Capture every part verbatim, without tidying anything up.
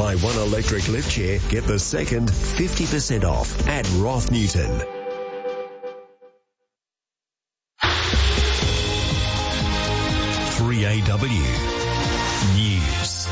Buy one electric lift chair, get the second fifty percent off at Roth Newton. three A W News.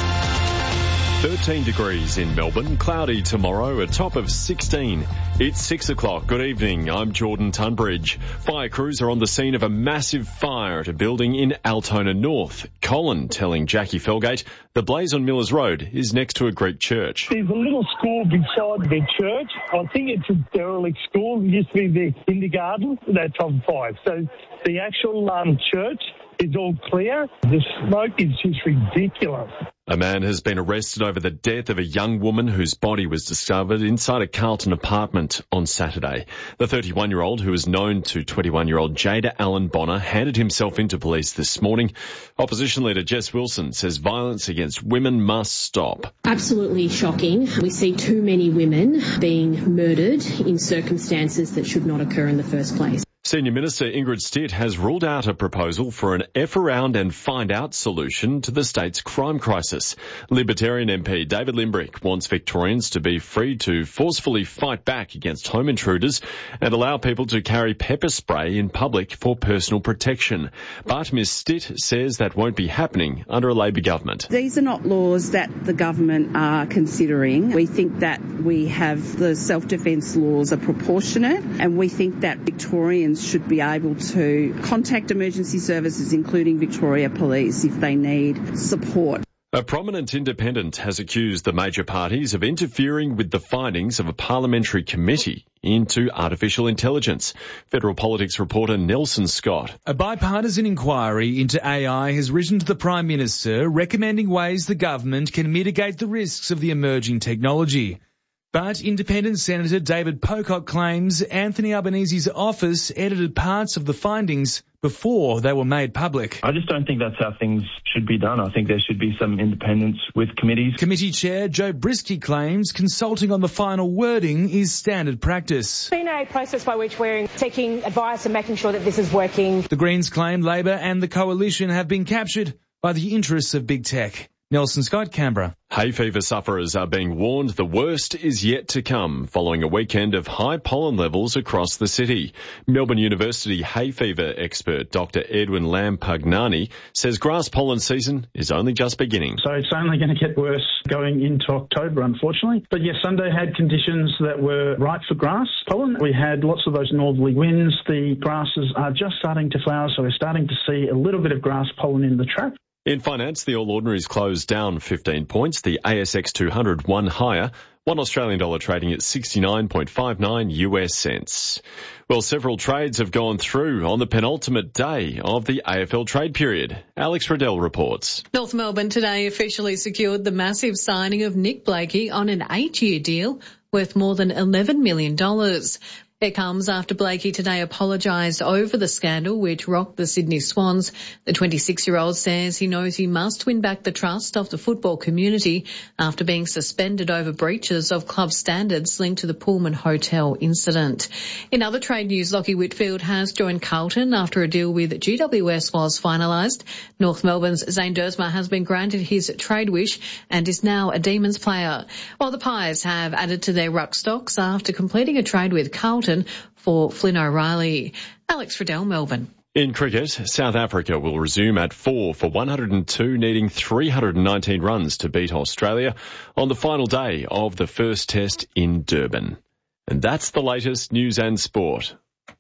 thirteen degrees in Melbourne, cloudy tomorrow, a top of sixteen. It's six o'clock. Good evening, I'm Jordan Tunbridge. Fire crews are on the scene of a massive fire at a building in Altona North. Colin telling Jackie Felgate the blaze on Millers Road is next to a Greek church. There's a little school beside their church. I think it's a derelict school. It used to be their kindergarten. That's on fire. So the actual um, church is all clear. The smoke is just ridiculous. A man has been arrested over the death of a young woman whose body was discovered inside a Carlton apartment on Saturday. The thirty-one-year-old, who is known to twenty-one-year-old Jada Allen Bonner, handed himself into police this morning. Opposition leader Jess Wilson says violence against women must stop. Absolutely shocking. We see too many women being murdered in circumstances that should not occur in the first place. Senior Minister Ingrid Stitt has ruled out a proposal for an F-around and find-out solution to the state's crime crisis. Libertarian M P David Limbrick wants Victorians to be free to forcefully fight back against home intruders and allow people to carry pepper spray in public for personal protection. But Miz Stitt says that won't be happening under a Labor government. These are not laws that the government are considering. We think that we have the self-defence laws are proportionate, and we think that Victorians should be able to contact emergency services, including Victoria Police, if they need support. A prominent independent has accused the major parties of interfering with the findings of a parliamentary committee into artificial intelligence. Federal Politics reporter Nelson Scott. A bipartisan inquiry into A I has written to the Prime Minister recommending ways the government can mitigate the risks of the emerging technology. But Independent Senator David Pocock claims Anthony Albanese's office edited parts of the findings before they were made public. I just don't think that's how things should be done. I think there should be some independence with committees. Committee Chair Joe Brisky claims consulting on the final wording is standard practice. It's been a process by which we're seeking advice and making sure that this is working. The Greens claim Labor and the Coalition have been captured by the interests of big tech. Nelson Scott, Canberra. Hay fever sufferers are being warned the worst is yet to come following a weekend of high pollen levels across the city. Melbourne University hay fever expert Doctor Edwin Lampugnani says grass pollen season is only just beginning. So it's only going to get worse going into October, unfortunately. But yes, Sunday had conditions that were right for grass pollen. We had lots of those northerly winds. The grasses are just starting to flower, so we're starting to see a little bit of grass pollen in the trap. In finance, the All Ordinaries closed down fifteen points. The A S X two hundred one higher. One Australian dollar trading at sixty-nine point five nine U S cents. Well, several trades have gone through on the penultimate day of the A F L trade period. Alex Riddell reports. North Melbourne today officially secured the massive signing of Nick Blakey on an eight-year deal worth more than eleven million dollars. It comes after Blakey today apologised over the scandal which rocked the Sydney Swans. The twenty-six-year-old says he knows he must win back the trust of the football community after being suspended over breaches of club standards linked to the Pullman Hotel incident. In other trade news, Lachie Whitfield has joined Carlton after a deal with G W S was finalised. North Melbourne's Zane Dersma has been granted his trade wish and is now a Demons player, while the Pies have added to their ruck stocks after completing a trade with Carlton for Flynn O'Reilly. Alex Riddell, Melbourne. In cricket, South Africa will resume at four for one hundred two, needing three hundred nineteen runs to beat Australia on the final day of the first test in Durban. And that's the latest news and sport.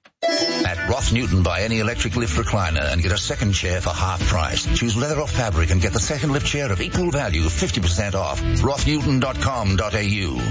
At Roth Newton, buy any electric lift recliner and get a second chair for half price. Choose leather or fabric and get the second lift chair of equal value, fifty percent off. roth newton dot com dot a u.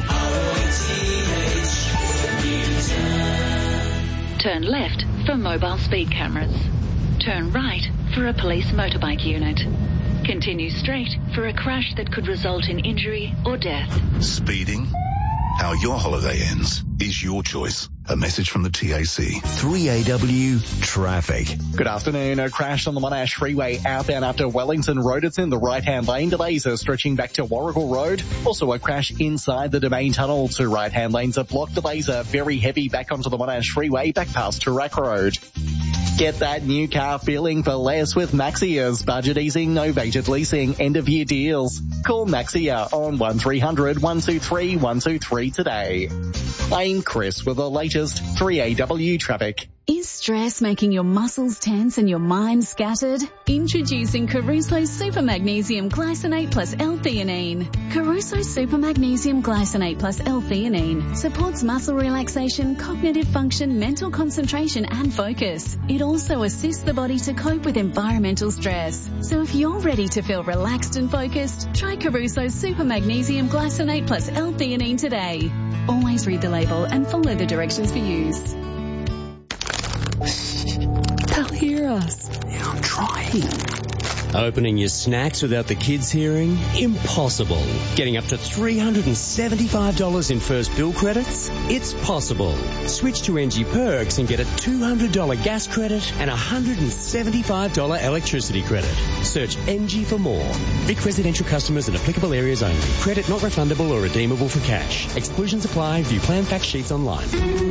Turn left for mobile speed cameras. Turn right for a police motorbike unit. Continue straight for a crash that could result in injury or death. Speeding? How your holiday ends is your choice. A message from the T A C. three A W Traffic. Good afternoon. A crash on the Monash Freeway outbound after Wellington Road. It's in the right-hand lane. Delays are stretching back to Warrigal Road. Also a crash inside the Domain Tunnel. Two right-hand lanes are blocked. Delays are very heavy back onto the Monash Freeway back past Toorak Road. Get that new car feeling for less with Maxia's budget easing, novated leasing, end of year deals. Call Maxia on one three hundred, one two three, one two three today. I'm Chris with the latest three A W traffic. Is stress making your muscles tense and your mind scattered? Introducing Caruso Super Magnesium Glycinate plus L-theanine. Caruso Super Magnesium Glycinate plus L-theanine supports muscle relaxation, cognitive function, mental concentration and focus. It also assists the body to cope with environmental stress. So if you're ready to feel relaxed and focused, try Caruso Super Magnesium Glycinate plus L-theanine today. Always read the label and follow the directions for use. They'll hear us. Yeah, I'm trying. Opening your snacks without the kids hearing? Impossible. Getting up to three hundred seventy-five dollars in first bill credits? It's possible. Switch to N G Perks and get a two hundred dollars gas credit and a one hundred seventy-five dollars electricity credit. Search N G for more. Vic residential customers in applicable areas only. Credit not refundable or redeemable for cash. Exclusions apply. View plan fact sheets online.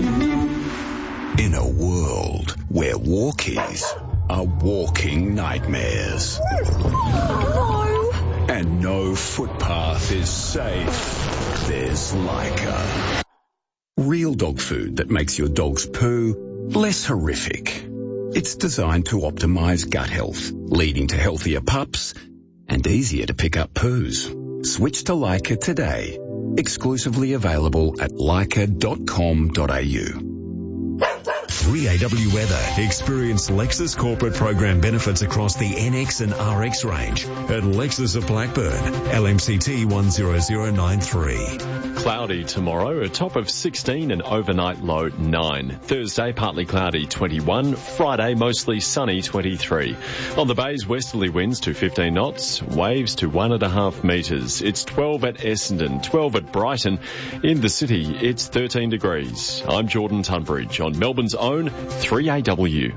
In a world where walkies are walking nightmares. No! And no footpath is safe, there's Leica. Real dog food that makes your dog's poo less horrific. It's designed to optimize gut health, leading to healthier pups and easier to pick up poos. Switch to Leica today. Exclusively available at leica dot com dot a u. three A W weather. Experience Lexus corporate program benefits across the N X and R X range at Lexus of Blackburn, L M C T one zero zero nine three. Cloudy tomorrow, a top of sixteen and overnight low nine. Thursday, partly cloudy twenty-one. Friday, mostly sunny twenty-three. On the bays, westerly winds to fifteen knots, waves to one and a half metres. It's twelve at Essendon, twelve at Brighton. In the city, it's thirteen degrees. I'm Jordan Tunbridge on Melbourne's own three A W.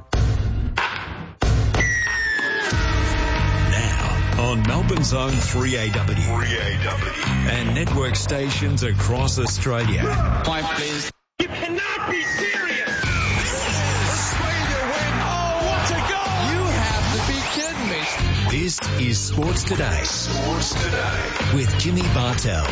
On Melbourne's own three A W. three A W. And network stations across Australia. Five, please. You cannot be serious! Australia win! Oh, what a goal! You have to be kidding me. This is Sports Today. Sports Today. With Jimmy Bartell.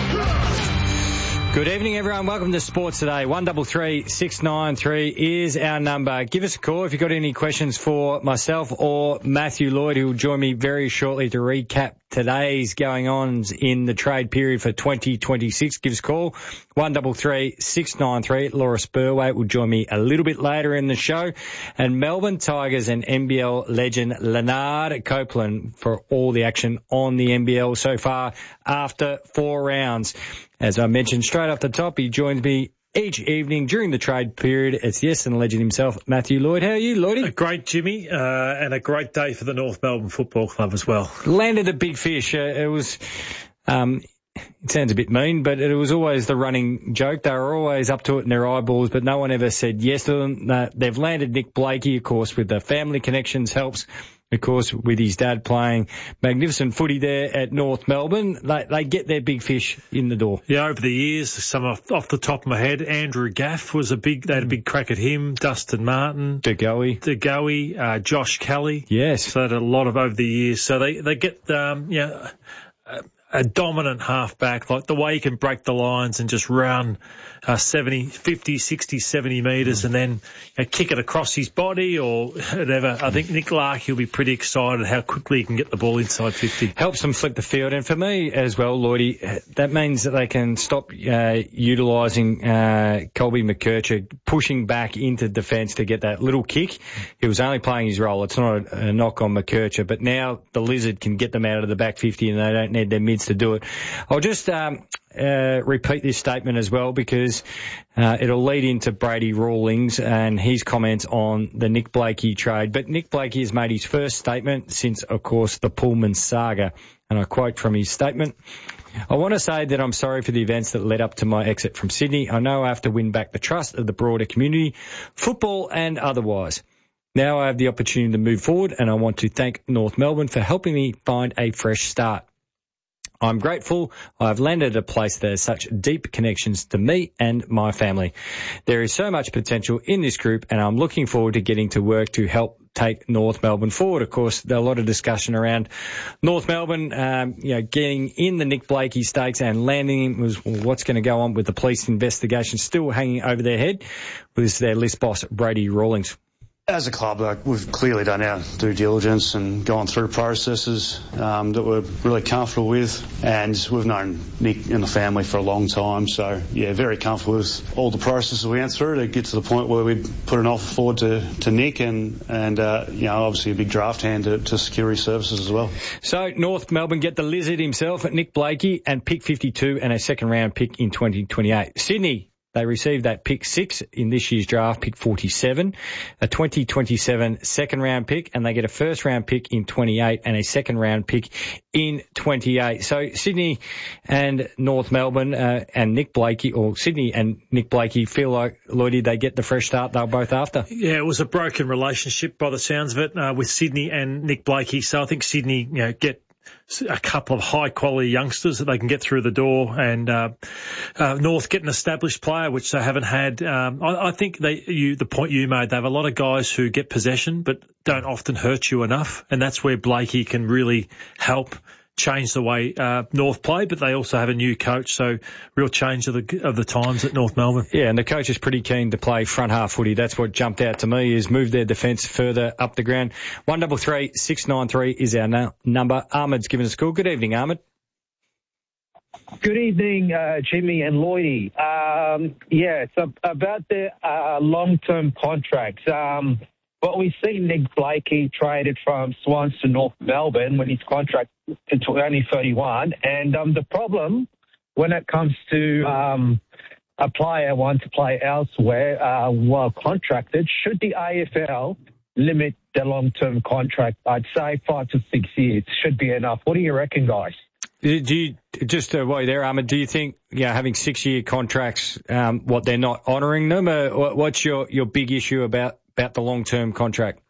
Good evening, everyone. Welcome to Sports Today. one three three, six nine three is our number. Give us a call if you've got any questions for myself or Matthew Lloyd, who will join me very shortly to recap today's going-ons in the trade period for twenty twenty-six. Give us a call, one three three, six nine three. Laura Spurway will join me a little bit later in the show. And Melbourne Tigers and N B L legend Leonard Copeland for all the action on the N B L so far after four rounds. As I mentioned straight off the top, he joins me each evening during the trade period. It's the Essendon legend himself, Matthew Lloyd. How are you, Lloydie? A great, Jimmy, uh, and a great day for the North Melbourne Football Club as well. Landed a big fish. Uh, it was, um, it sounds a bit mean, but it was always the running joke. They were always up to it in their eyeballs, but no one ever said yes to them. Uh, they've landed Nick Blakey, of course, with the family connections helps. Of course, with his dad playing magnificent footy there at North Melbourne, they, they get their big fish in the door. Yeah, over the years, some off, off the top of my head, Andrew Gaff was a big, they had a big crack at him, Dustin Martin. De Goey. De Goey, uh, Josh Kelly. Yes. So they had a lot of over the years. So they, they get, um, yeah, a, a dominant halfback, like the way he can break the lines and just run uh, seventy, fifty, sixty, seventy metres mm. and then you know, kick it across his body or whatever. I think Nick Larkey will be pretty excited how quickly he can get the ball inside fifty. Helps them flip the field. And for me as well, Lloydie, that means that they can stop uh, utilising uh, Colby McKercher pushing back into defence to get that little kick. He was only playing his role. It's not a, a knock on McKercher, but now the Lizard can get them out of the back fifty and they don't need their mids to do it. I'll just um, uh, repeat this statement as well because uh, it'll lead into Brady Rawlings and his comments on the Nick Blakey trade. But Nick Blakey has made his first statement since, of course, the Pullman saga. And I quote from his statement, "I want to say that I'm sorry for the events that led up to my exit from Sydney. I know I have to win back the trust of the broader community, football and otherwise. Now I have the opportunity to move forward and I want to thank North Melbourne for helping me find a fresh start. I'm grateful I've landed at a place that has such deep connections to me and my family. There is so much potential in this group and I'm looking forward to getting to work to help take North Melbourne forward. Of course, there are a lot of discussion around North Melbourne, um, you know, getting in the Nick Blakey stakes and landing him. Was well, what's going to go on with the police investigation still hanging over their head was their list boss, Brady Rawlings. As a club, like, we've clearly done our due diligence and gone through processes um, that we're really comfortable with, and we've known Nick and the family for a long time, so yeah, very comfortable with all the processes we went through to get to the point where we'd put an offer forward to, to Nick and, and uh, you know, obviously a big draft hand to, to security services as well. So North Melbourne get the lizard himself, Nick Blakey, and pick fifty-two and a second round pick in twenty twenty-eight. Sydney, they received that pick six in this year's draft, pick forty-seven, a twenty twenty-seven second round pick, and they get a first round pick in twenty-eight and a second round pick in twenty-eight. So Sydney and North Melbourne uh, and Nick Blakey, or Sydney and Nick Blakey, feel like, Lloydie, they get the fresh start they were both after. Yeah, it was a broken relationship by the sounds of it uh, with Sydney and Nick Blakey. So I think Sydney, you know, get a couple of high-quality youngsters that they can get through the door, and uh, uh, North get an established player, which they haven't had. Um, I, I think they, you, the point you made, they have a lot of guys who get possession but don't often hurt you enough, and that's where Blakey can really help change the way uh, North play, but they also have a new coach, so real change of the of the times at North Melbourne. Yeah, and the coach is pretty keen to play front half footy. That's what jumped out to me, is move their defence further up the ground. one double three six nine three is our no- number. Ahmed's given us a call. Good evening, Ahmed. Good evening, uh, Jimmy and Lloydie. Um, yeah, so about the uh, long-term contracts. Um, Well, we've seen Nick Blakey traded from Swans to North Melbourne when his contract is only thirty-one. And um, the problem when it comes to um, a player wanting to play elsewhere uh, while contracted, should the A F L limit the long-term contract? I'd say five to six years should be enough. What do you reckon, guys? Do you, just uh, while you're there, Ahmed, do you think, you know, having six-year contracts, um, what, they're not honouring them? Or what's your, your big issue about about the long-term contract?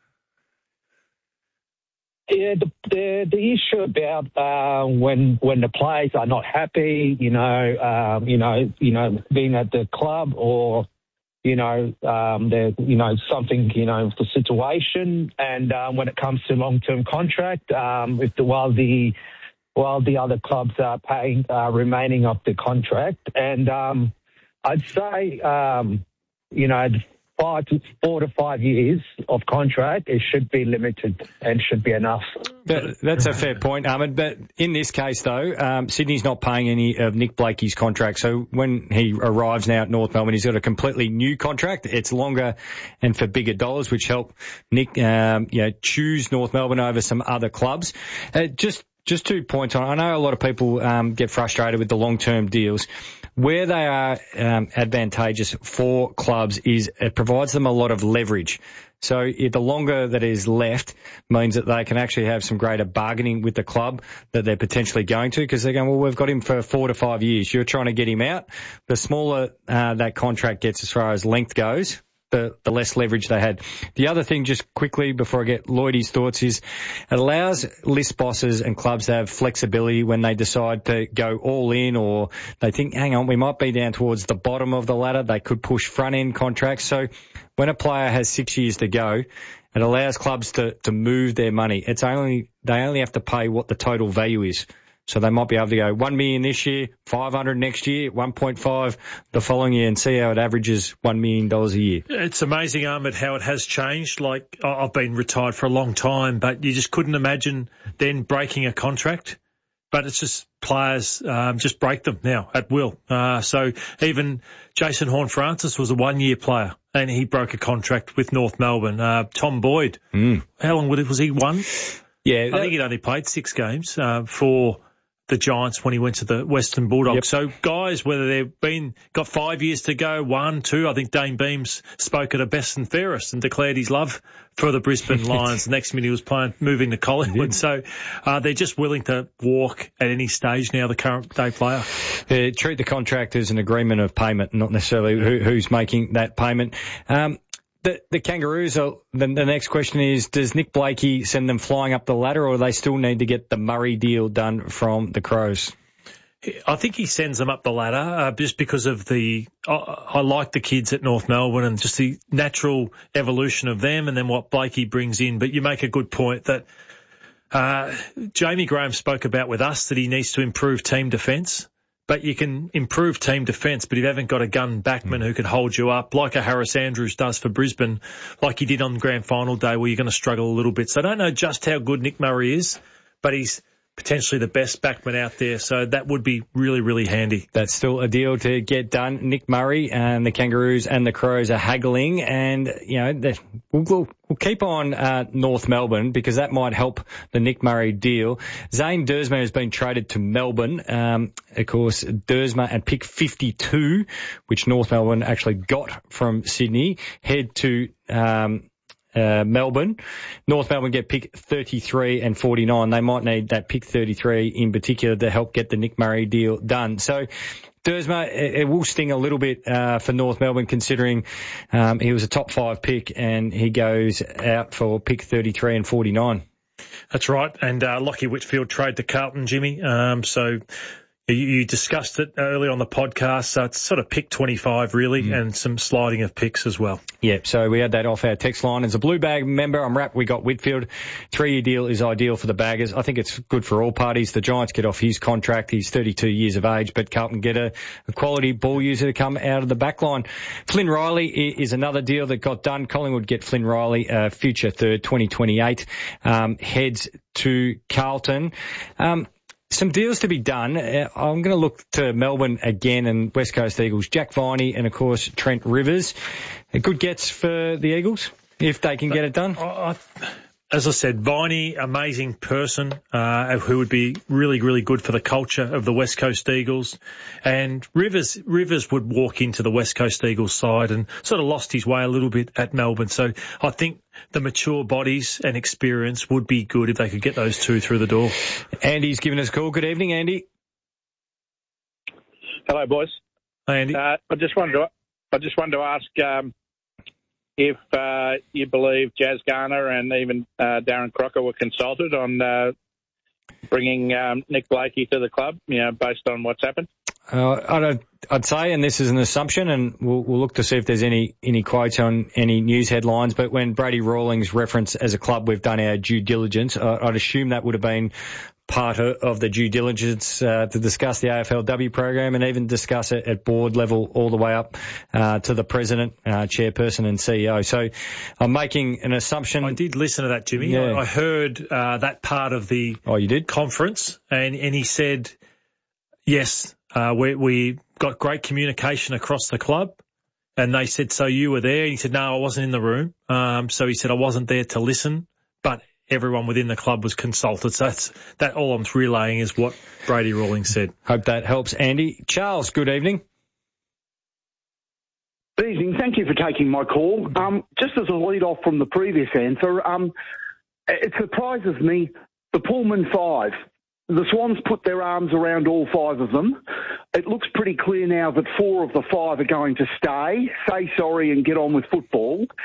Yeah, the the, the issue about uh, when when the players are not happy, you know, um, you know, you know, being at the club, or you know, um, the you know something, you know, the situation, and um, when it comes to long-term contract, um, if the while the while the other clubs are paying uh, remaining of the contract, and um, I'd say, um, you know. Five to four to five years of contract, it should be limited and should be enough. That, that's a fair point, Ahmed. But in this case, though, um, Sydney's not paying any of Nick Blakey's contract. So when he arrives now at North Melbourne, he's got a completely new contract. It's longer and for bigger dollars, which help Nick, um, you know, choose North Melbourne over some other clubs. Uh, just Just two points on. I know a lot of people um, get frustrated with the long-term deals. Where they are um, advantageous for clubs is it provides them a lot of leverage. So if the longer that is left means that they can actually have some greater bargaining with the club that they're potentially going to, because they're going, well, we've got him for four to five years. You're trying to get him out. The smaller uh, that contract gets as far as length goes, The, the less leverage they had. The other thing, just quickly before I get Lloydie's thoughts, is it allows list bosses and clubs to have flexibility when they decide to go all in, or they think, hang on, we might be down towards the bottom of the ladder. They could push front end contracts. So when a player has six years to go, it allows clubs to, to move their money. It's only, they only have to pay what the total value is. So they might be able to go one million this year, five hundred next year, one point five the following year, and see how it averages one million dollars a year. It's amazing, Ahmed, how it has changed. Like, I've been retired for a long time, but you just couldn't imagine then breaking a contract. But it's just players um, just break them now at will. Uh, so even Jason Horne-Francis was a one-year player, and he broke a contract with North Melbourne. Uh, Tom Boyd, mm. how long was he? One? Yeah, I think he'd only played six games uh, for the Giants when he went to the Western Bulldogs. Yep. So guys, whether they've been got five years to go, one, two, I think Dane Beams spoke at a best and fairest and declared his love for the Brisbane Lions. The next minute he was playing, moving to Collingwood. So uh, they're just willing to walk at any stage now, the current day player. Uh, treat the contract as an agreement of payment, not necessarily who, who's making that payment. Um, The, the Kangaroos, are, the, the next question is, does Nick Blakey send them flying up the ladder, or do they still need to get the Murray deal done from the Crows? I think he sends them up the ladder uh, just because of the. I, I like the kids at North Melbourne and just the natural evolution of them, and then what Blakey brings in. But you make a good point that uh, Jamie Graham spoke about with us that he needs to improve team defence. But you can improve team defence, but if you haven't got a gun backman who can hold you up, like a Harris Andrews does for Brisbane, like he did on grand final day, where you're going to struggle a little bit. So I don't know just how good Nick Murray is, but he's potentially the best backman out there, so that would be really, really handy. That's still a deal to get done. Nick Murray and the Kangaroos and the Crows are haggling, and, you know, the, we'll, we'll, we'll keep on uh, North Melbourne because that might help the Nick Murray deal. Zane Dersma has been traded to Melbourne. Um, of course, Dersma at pick fifty-two, which North Melbourne actually got from Sydney, head to... Um, Uh, Melbourne. North Melbourne get pick thirty-three and forty-nine. They might need that pick thirty-three in particular to help get the Nick Murray deal done. So, Dersma, it, it will sting a little bit uh, for North Melbourne considering um, he was a top five pick and he goes out for pick thirty-three and forty-nine. That's right. And uh, Lockie Whitfield trade to Carlton, Jimmy. Um, so... You discussed it earlier on the podcast, so it's sort of pick twenty-five really, mm. and some sliding of picks as well. Yeah, so we had that off our text line. As a Blue Bag member, I'm wrapped. We got Whitfield. Three-year deal is ideal for the Baggers. I think it's good for all parties. The Giants get off his contract. He's thirty-two years of age, but Carlton get a, a quality ball user to come out of the back line. Flynn Riley is another deal that got done. Collingwood get Flynn Riley, uh, future third, twenty twenty-eight, um, heads to Carlton. Um, Some deals to be done. Uh, I'm going to look to Melbourne again and West Coast Eagles. Jack Viney and, of course, Trent Rivers. A good gets for the Eagles if they can get it done. I, I, as I said, Viney, amazing person uh, who would be really, really good for the culture of the West Coast Eagles. And Rivers Rivers would walk into the West Coast Eagles side and sort of lost his way a little bit at Melbourne. So I think the mature bodies and experience would be good if they could get those two through the door. Andy's given us a call. Good evening, Andy. Hello, boys. Hi, Andy. Uh, I just wanted to, I just wanted to ask um, if uh, you believe Jazz Garner and even uh, Darren Crocker were consulted on uh, bringing um, Nick Blakey to the club, you know, based on what's happened. Uh, I'd, I'd say, and this is an assumption, and we'll, we'll look to see if there's any, any quotes on any news headlines, but when Brady Rawlings referenced as a club we've done our due diligence, uh, I'd assume that would have been part of, of the due diligence uh, to discuss the A F L W program and even discuss it at board level all the way up uh, to the president, uh, chairperson and C E O. So I'm making an assumption. I did listen to that, Jimmy. Yeah. I, I heard uh, that part of the oh, you did? conference, and, and he said, yes, Uh, we, we got great communication across the club, and they said, so you were there? And he said, no, I wasn't in the room. Um, so he said, I wasn't there to listen, but everyone within the club was consulted. So that's, that all I'm relaying is what Brady Rawlings said. Hope that helps, Andy. Charles, good evening. Good evening. Thank you for taking my call. Um, just as a lead off from the previous answer, um, it surprises me, the Pullman Five. The Swans put their arms around all five of them. It looks pretty clear now that four of the five are going to stay, say sorry and get on with football.